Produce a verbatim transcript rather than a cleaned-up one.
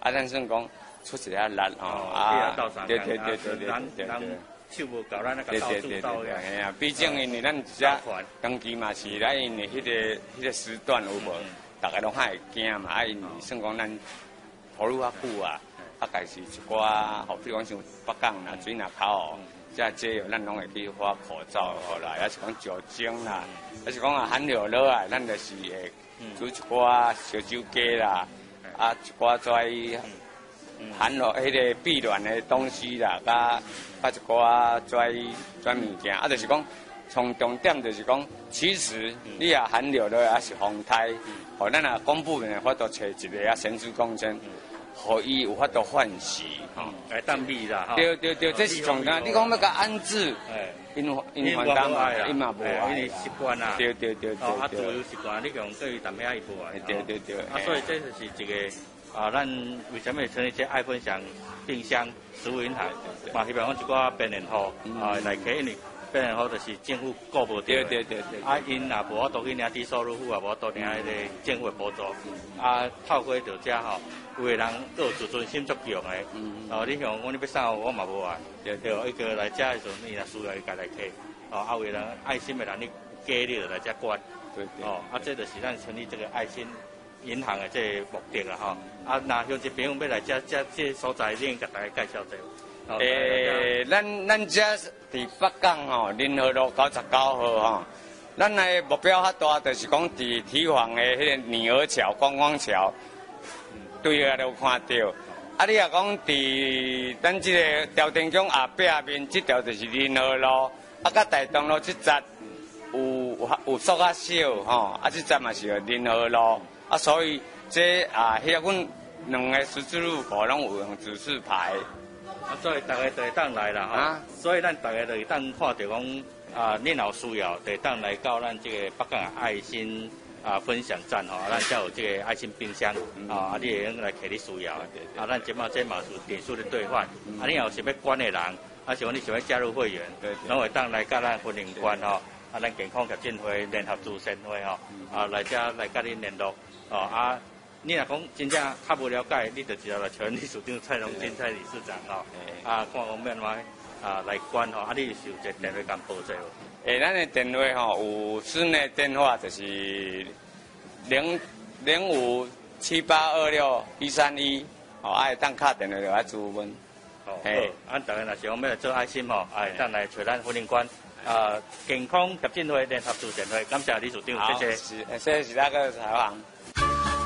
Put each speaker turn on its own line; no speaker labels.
啊，咱算讲出一下力哦，啊，对对对对对对对。
手无够，咱那个到处走呀。
哎呀，毕竟因为咱只当期嘛是咱因为迄个迄个时段有无，大家拢较会惊嘛。啊，因为算讲咱投入较久啊，啊，家是一寡，吼，比如讲像北港啦、水林口哦，即这咱拢会去发口罩好啦，也是讲酒精啦，也是讲啊含料落来，咱就是会煮一寡烧酒鸡啦，啊，一寡跩含落迄个避卵的东西啦，甲。 啊，一寡跩跩物件，啊，就是讲，从重点就是讲，其实你也含料了，也是防胎，互咱啊公部门的法度找一个啊神职工程，互伊有法度换洗，吼，
来当米啦，哈。对
对对，这是重点。你讲要甲安置，哎，因因反当嘛，伊嘛无爱，
因为习惯啦。
对对对对。
哦，啊，自由习惯，你讲对于淡薄仔伊无爱。
对对对。
啊，所以这就是一个。 啊，咱为什么成立这爱分享冰箱食物银行？嘛，希望讲一寡病人户啊来开，因为病人户就是政府顾无到。
对对对对。
啊，因也无法度去领低收入户，也无法度领迄个政府的补助。啊，透过着这吼，有的人都有自尊心足强的。嗯。哦，你像我你要啥，我嘛无爱。对对。一个来这的时候，伊若需要伊家来开。哦，啊，有的人爱心的人，你加你就来这管。对对。哦，啊，这就是咱成立这个爱心。 银行的这个目的啦，吼，啊，那像这朋友要来这这这所在，你甲大家介绍者。
诶，咱咱这伫北港吼，仁和路九十九号吼，咱的目标较大，就是讲伫堤防的迄个女儿桥、观光桥，对下都有看到。啊，你若讲伫咱这个朝天宫后壁面，这条就是仁和路，啊，甲大东路这节有有缩较少吼，啊，这节嘛是仁和路。 啊，所以这啊，迄个阮两个十字路口拢有用指示牌，
啊，所以大家就会当来啦，哈、啊。所以咱大家就会当看到讲啊，恁有需要，就会当来到咱这个北港爱心啊分享站吼，咱才有这个爱心冰箱，嗯、啊，啊，你会用来摕你需要，啊，咱即马这嘛是点数的兑换，嗯、啊，你有想要管的人，啊，是讲你想要加入会员，拢会当来甲咱分领馆吼，啊，咱健康协进会联合慈善会吼，啊，来遮来甲恁联络。 哦啊，你若讲真正较无了解，你就直接来找理事长蔡荣金蔡理事长吼，啊，看讲要安啊来管吼，啊，你是有一个电话甲报者无？
诶，咱的电话吼有室内电话就是零零五七八二六一三一，哦，爱当敲电话就来咨询。
哦，好，俺大家若是讲要来做爱心吼，哎，当来找咱婚姻馆。 啊，健康协进会联合慈善会，感谢理事长，谢谢。
是，谢谢是那个采访。